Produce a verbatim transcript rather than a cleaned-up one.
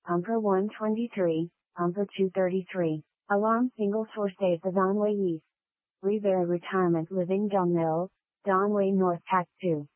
Umper one twenty-three, Umper two thirty-three. Alarm single source date the Donway East. Rivera Retirement Living Don Mills, Donway North Pack two.